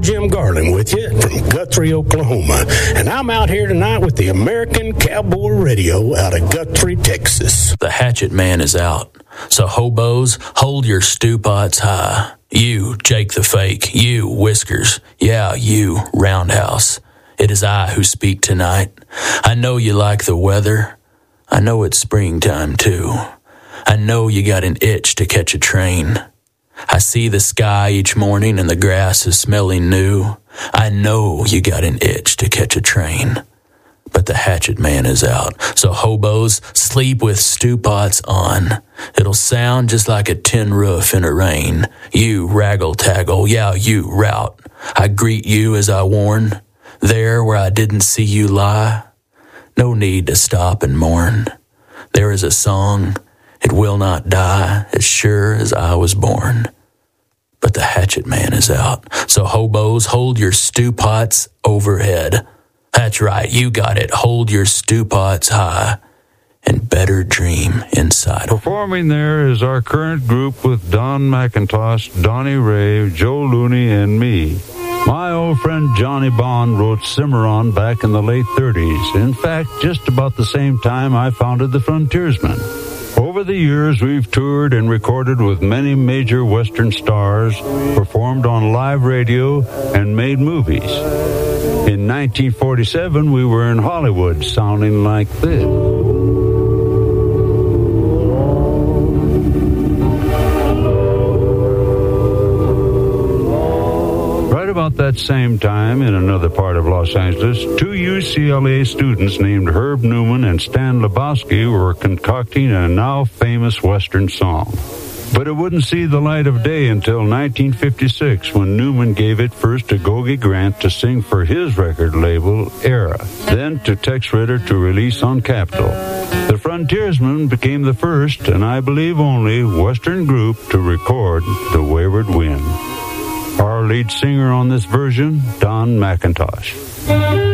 Jim Garland with you from Guthrie, Oklahoma. And I'm out here tonight with the American Cowboy Radio out of Guthrie, Texas. The hatchet man is out, so hobos, hold your stew pots high. You, Jake the Fake, you, Whiskers, yeah, you, Roundhouse. It is I who speak tonight. I know you like the weather. I know it's springtime too. I know you got an itch to catch a train. I see the sky each morning and the grass is smelling new. I know you got an itch to catch a train. But the hatchet man is out, so hobos, sleep with stew pots on. It'll sound just like a tin roof in a rain. You raggle-taggle, yeah, you rout. I greet you as I warn. There where I didn't see you lie, no need to stop and mourn. There is a song, it will not die, as sure as I was born. But the hatchet man is out, so hobos, hold your stew pots overhead. That's right, you got it, hold your stew pots high, and better dream inside. Performing there is our current group with Don McIntosh, Donnie Ray, Joe Looney, and me. My old friend Johnny Bond wrote Cimarron back in the late 30s. In fact, just about the same time I founded the Frontiersmen. Over the years, we've toured and recorded with many major Western stars, performed on live radio, and made movies. In 1947, we were in Hollywood, sounding like this. About that same time, in another part of Los Angeles, two UCLA students named Herb Newman and Stan Lebowski were concocting a now famous Western song. But it wouldn't see the light of day until 1956, when Newman gave it first to Gogi Grant to sing for his record label, Era, then to Tex Ritter to release on Capitol. The Frontiersmen became the first, and I believe only, Western group to record The Wayward Wind. Our lead singer on this version, Don McIntosh.